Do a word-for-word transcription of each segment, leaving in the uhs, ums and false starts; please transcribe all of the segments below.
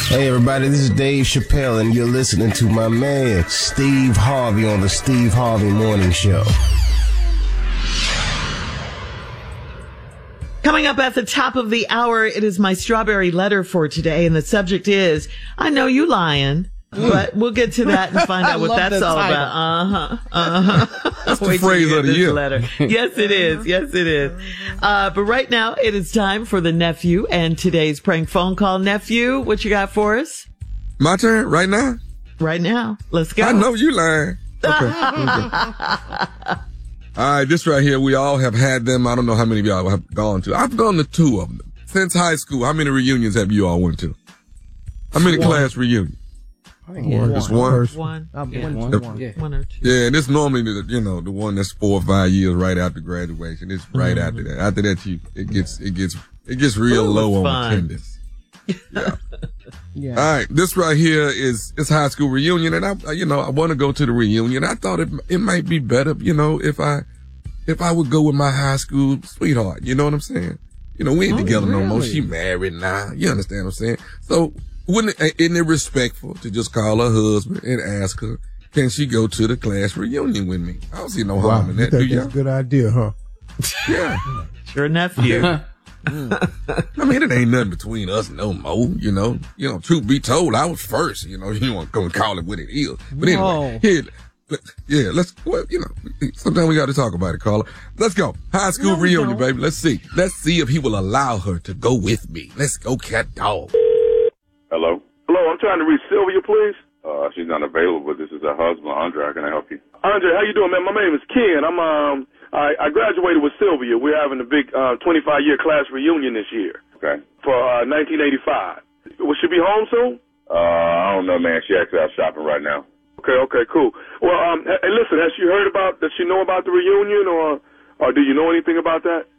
Hey everybody, this is Dave Chappelle and you're listening to my man Steve Harvey on the Steve Harvey Morning Show. Coming up at the top of the hour, it is my strawberry letter for today, and the subject is, I know you lying, but we'll get to that and find out what that's all title. about. Uh-huh, uh-huh. That's the phrase of the year. Letter. Yes, it is. Yes, it is. Uh, but right now, it is time for the nephew and today's prank phone call. Nephew, what you got for us? My turn right now? Right now. Let's go. I know you lying. Okay. All right, this right here, we all have had them. I don't know how many of y'all have gone to. I've gone to two of them. Since high school, how many reunions have you all went to? How many one. class reunions? One. Just one? One. One. Yeah. One. One. One. Yeah. one or two. Yeah, and it's normally, the, you know, the one that's four or five years right after graduation. It's right mm-hmm. after that. After that, you, it gets, it gets, it gets real Ooh, low on fun. attendance. Yeah. Yeah. All right, this right here is it's high school reunion, and I, you know, I want to go to the reunion. I thought it it might be better, you know, if I if I would go with my high school sweetheart. You know what I'm saying? You know, we ain't oh, together really? no more. She married now. You understand what I'm saying? So, wouldn't it, isn't it respectful to just call her husband and ask her, can she go to the class reunion with me? I don't see no wow, harm in that. You do think you? That's a good idea, huh? Yeah. Sure, nephew. Mm. I mean, it ain't nothing between us no more, you know. You know, truth be told, I was first, you know. You want to go and call it what it is. But anyway, here, yeah, let's, well, you know, sometimes we got to talk about it, Carla. Let's go. High school no, reunion, baby. Let's see. Let's see if he will allow her to go with me. Let's go, cat dog. Hello? Hello, I'm trying to reach Sylvia, please. Uh, she's not available. This is her husband, Andre. How can I help you? Andre, how you doing, man? My name is Ken. I'm, um, I, I graduated with Sylvia. We're having a big uh, twenty-five year class reunion this year. Okay. For uh, nineteen eighty-five. Will she be home soon? Uh, I don't know, man. She actually out shopping right now. Okay, okay, cool. Well, um, hey, listen, has she heard about, does she know about the reunion, or, or do you know anything about that?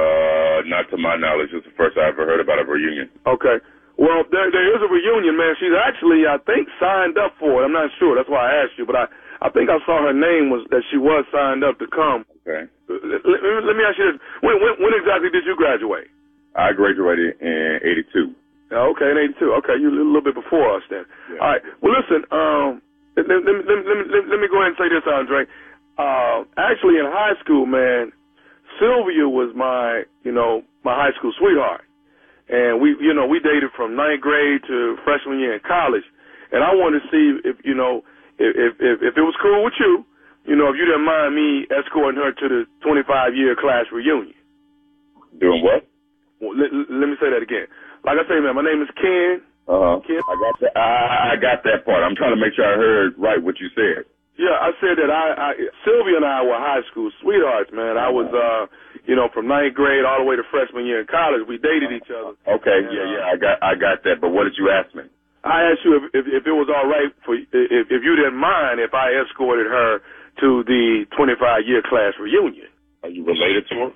Uh, not to my knowledge. It's the first I ever heard about a reunion. Okay. Well, there, there is a reunion, man. She's actually, I think, signed up for it. I'm not sure. That's why I asked you, but I, I think I saw her name was that she was signed up to come. Okay. Let, let, let me ask you this. When, when, when exactly did you graduate? I graduated in eighty-two. Okay, in eighty-two. Okay, you a little bit before us then. Yeah. All right. Well, listen, um, let, let, let, let, let, let, let me go ahead and say this, Andre. Uh, actually, in high school, man, Sylvia was my, you know, my high school sweetheart. And we, you know, we dated from ninth grade to freshman year in college. And I wanted to see if, you know, if, if, if it was cool with you, you know, if you didn't mind me escorting her to the twenty-five year class reunion. Doing what? Well, let, let me say that again. Like I say, man, my name is Ken. Uh-huh. Ken. I got that. I, I got that part. I'm trying to make sure I heard right what you said. Yeah, I said that I, I Sylvia and I were high school sweethearts, man. I was, uh, you know, from ninth grade all the way to freshman year in college. We dated each other. Okay, and, yeah, yeah, I got, I got that. But what did you ask me? I asked you if, if, if it was all right for, if, if you didn't mind if I escorted her to the twenty-five year class reunion. Are you related to her?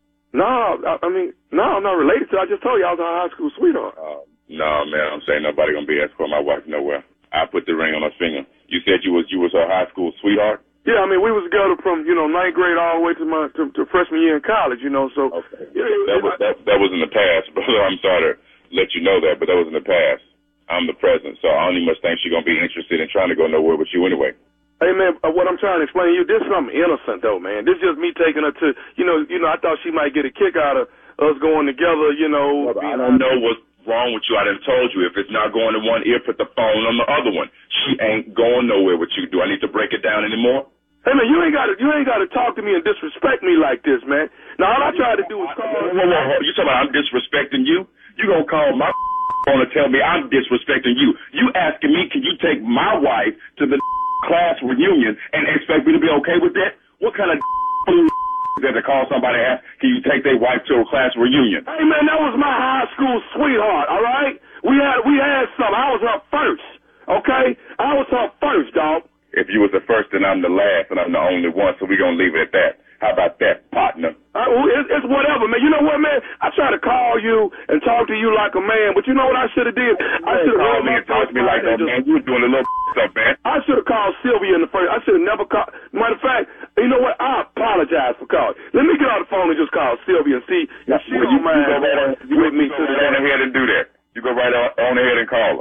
No, I, I mean, no, I'm not related to her. I just told you I was a high school sweetheart. Uh, no, man, I'm saying nobody gonna be escorting my wife nowhere. I put the ring on her finger. You said you was you was her high school sweetheart? Yeah, I mean, we was together from, you know, ninth grade all the way to my to, to freshman year in college, you know, so. Okay. Yeah, that, was, that, that was in the past, brother. I'm sorry to let you know that, but that was in the past. I'm the present, so I don't even much think she's going to be interested in trying to go nowhere with you anyway. Hey, man, what I'm trying to explain to you, this is something innocent, though, man. This is just me taking her to, you know, you know, I thought she might get a kick out of us going together, you know. Well, I don't know what's wrong with you. I done told you. If it's not going in one ear, put the phone on the other one. She ain't going nowhere with you. Do I need to break it down anymore? Hey, man, you ain't got to you ain't got to talk to me and disrespect me like this, man. Now, all I try to do is call. Whoa, whoa, whoa. You talking about I'm disrespecting you? You gonna call my phone and tell me I'm disrespecting you? You asking me, can you take my wife to the class reunion and expect me to be okay with that? What kind of is that to call somebody and ask, can you take their wife to a class reunion? Hey, man, that was my high school sweetheart, all right? We had we had some. I was her first, okay? I was her first, dog. If you was the first, then I'm the last, and I'm the only one, so we're going to leave it at that. How about that, partner? Uh, it's, it's whatever, man. You know what, man? I try to call you and talk to you like a man, but you know what I should have did? I should have called me and talked to me like that, man. You were doing a little stuff, man. I should have called Sylvia in the first. I should have never called. Matter of fact, you know what? I apologize for calling. Let me get on the phone and just call Sylvia and see if she don't mind with me to the. You go right ahead and do that. You go right on, on ahead and call her.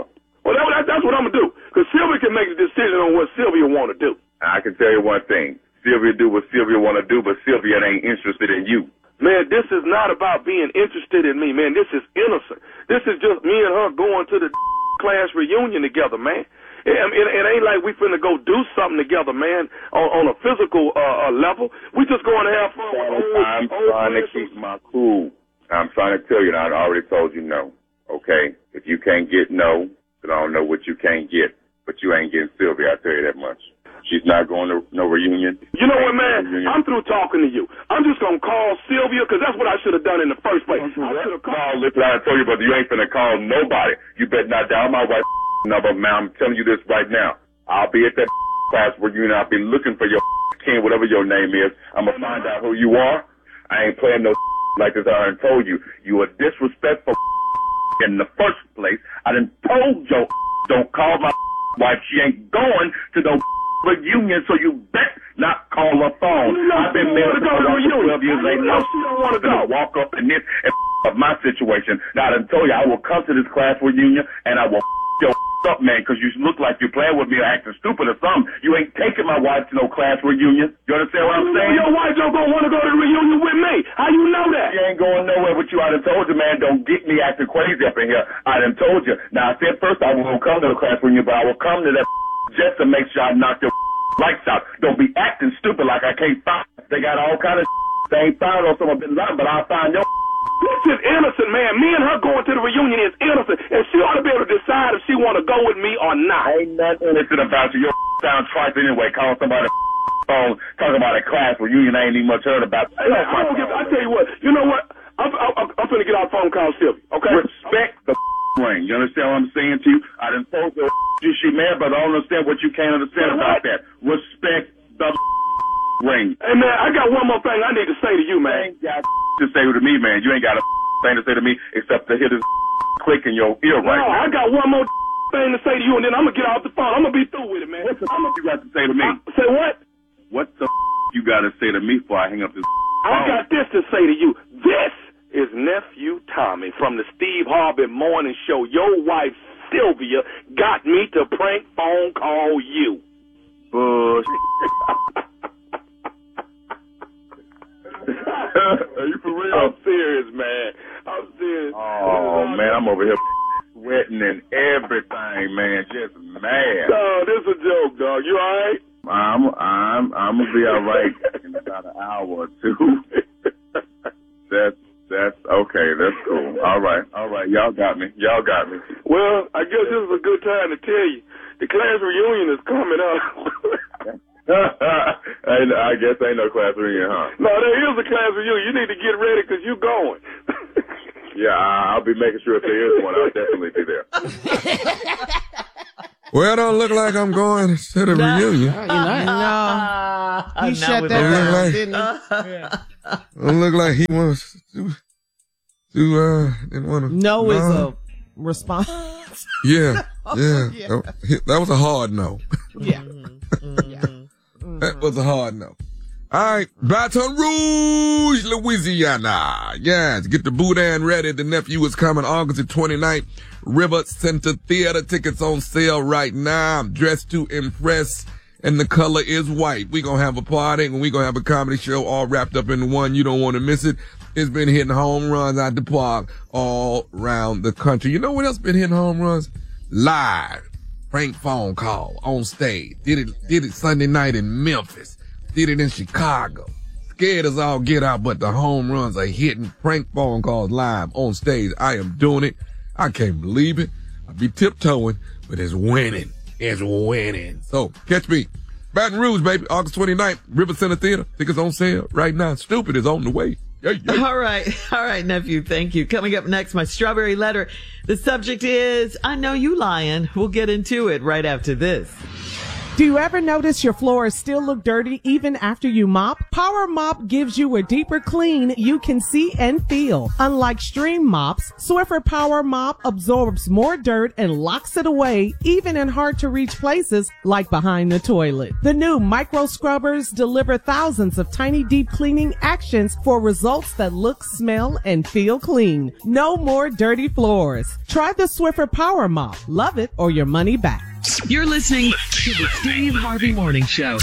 Well, that, that, that's what I'm going to do. Because Sylvia can make a decision on what Sylvia want to do. I can tell you one thing. Sylvia do what Sylvia want to do, but Sylvia ain't interested in you. Man, this is not about being interested in me, man. This is innocent. This is just me and her going to the class reunion together, man. It, it, it ain't like we finna go do something together, man, on, on a physical uh, uh, level. We just going to have fun with old, I'm old trying friends. to keep my cool. I'm trying to tell you, and I already told you no, okay? If you can't get no, then I don't know what you can't get. But you ain't getting Sylvia, I tell you that much. She's not going to no reunion. You know what, man? I'm through talking to you. I'm just going to call Sylvia, because that's what I should have done in the first place. I should have called. No, listen, I told you, but you ain't finna call nobody. You better not dial my wife's number, man. I'm telling you this right now. I'll be at that class reunion. I'll be looking for your king, whatever your name is. I'm going to find out who you are. I ain't playing no like this. I done told you. You are disrespectful in the first place. I done told your don't call my wife. She ain't going to no reunion, so you bet not call her phone. You know, I've been married for twelve years later. Know she don't want to go. Walk up in this and of my situation. Now, I done told you I will come to this class reunion and I will your up, man, because you look like you're playing with me or acting stupid or something. You ain't taking my wife to no class reunion. You understand what I'm saying? Your wife don't gonna want to go to the reunion with me. How you know that? She ain't going nowhere with you. I done told you, man, don't get me acting crazy up in here. I done told you. Now, I said first I won't come to the class reunion, but I will come to that just to make sure I knock your lights out. Don't be acting stupid like I can't find. They got all kind of they ain't found on someone been lying, but I'll find your. This is innocent, man. Me and her going to the reunion is innocent, and she ought to be able to decide if she want to go with me or not. Ain't nothing innocent about you. Your sound trifling anyway. Calling somebody phone, talking about a class reunion I ain't even much heard about. Hey, man, I don't give. I tell you what. You know what? I'm I'm, I'm finna get out the phone and call Sylvia. Okay. Respect the ring. You understand what I'm saying to you? I done told you you she mad, but I don't understand what you can't understand about that. Respect the ring. Hey man, I got one more thing I need to say to you, man. You ain't got to say to me, man. You ain't got a thing to say to me except to hear this click in your ear right no, now. I got one more thing to say to you, and then I'm gonna get off the phone. I'm gonna be through with it, man. What the I'm you got to say to me? I, say what? What the you got to say to me before I hang up this phone? I got this to say to you. This is Nephew Tommy from the Steve Harvey Morning Show. Your wife Sylvia got me to prank phone call you. Bush. Are you for real? I'm serious, man. I'm serious. Oh, man, I'm over here sweating and everything, man. Just mad. No, this is a joke, dog. You all right? I'm, I'm, I'm gonna be all right in about an hour or two. That's, that's okay. That's cool. All right, all right. Y'all got me. Y'all got me. Well, I guess this is a good time to tell you the class reunion is coming up. I guess ain't no class reunion, huh? No, there is a class reunion. You need to get ready because you're going. Yeah, I'll be making sure if there is one, I'll definitely be there. Well, it don't look like I'm going to the No. reunion. No, no. He Uh, shut not that with down, that. didn't he? Yeah. Don't look like he wants to, to uh, didn't want to. No is a response. Yeah, yeah. Yeah. That, that was a hard no. Yeah. That was a hard no. All right, Baton Rouge, Louisiana. Yes, get the boudin ready. The nephew is coming August the twenty-ninth. River Center Theater tickets on sale right now. I'm dressed to impress, and the color is white. We're going to have a party, and we're going to have a comedy show all wrapped up in one. You don't want to miss it. It's been hitting home runs out the park all around the country. You know what else been hitting home runs? Live. Prank phone call on stage. Did it, did it Sunday night in Memphis. Did it in Chicago. Scared us all get out, but the home runs are hitting. Prank phone calls live on stage. I am doing it. I can't believe it. I be tiptoeing, but it's winning. It's winning. So catch me. Baton Rouge, baby. August twenty-ninth. River Center Theater. Tickets on sale right now. Stupid is on the way. Yeah, yeah. All right. All right, nephew. Thank you. Coming up next, my strawberry letter. The subject is, I know you lying. We'll get into it right after this. Do you ever notice your floors still look dirty even after you mop? Power Mop gives you a deeper clean you can see and feel. Unlike stream mops, Swiffer Power Mop absorbs more dirt and locks it away, even in hard-to-reach places like behind the toilet. The new micro scrubbers deliver thousands of tiny deep cleaning actions for results that look, smell, and feel clean. No more dirty floors. Try the Swiffer Power Mop. Love it or your money back. You're listening to the Steve Harvey Morning Show.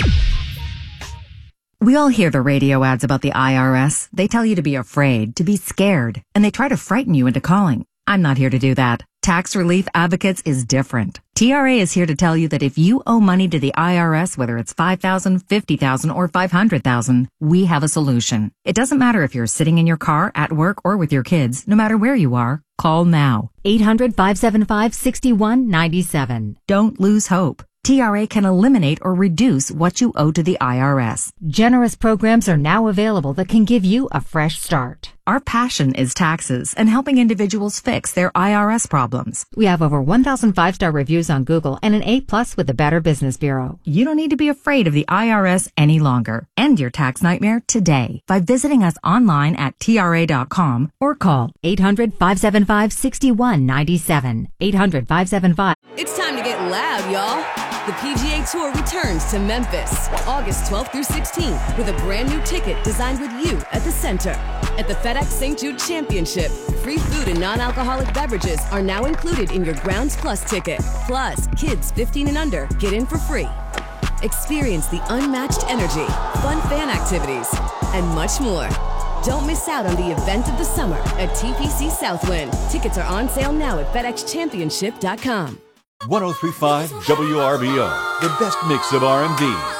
We all hear the radio ads about the I R S. They tell you to be afraid, to be scared, and they try to frighten you into calling. I'm not here to do that. Tax Relief Advocates is different. T R A is here to tell you that if you owe money to the I R S, whether it's five thousand dollars, fifty thousand dollars, or five hundred thousand dollars, we have a solution. It doesn't matter if you're sitting in your car, at work, or with your kids. No matter where you are, call now. eight hundred, five seven five, six one nine seven. Don't lose hope. T R A can eliminate or reduce what you owe to the I R S. Generous programs are now available that can give you a fresh start. Our passion is taxes and helping individuals fix their I R S problems. We have over one thousand five-star reviews on Google and an A plus with the Better Business Bureau. You don't need to be afraid of the I R S any longer. End your tax nightmare today by visiting us online at T R A dot com or call eight hundred, five seven five, six one nine seven. eight hundred, five seven five. It's time to get loud, y'all. The P G A Tour returns to Memphis, August twelfth through sixteenth, with a brand new ticket designed with you at the center. At the FedEx Saint Jude Championship, free food and non-alcoholic beverages are now included in your Grounds Plus ticket. Plus, kids fifteen and under get in for free. Experience the unmatched energy, fun fan activities, and much more. Don't miss out on the event of the summer at T P C Southwind. Tickets are on sale now at FedEx Championship dot com. one oh three point five W R B O, the best mix of R and B,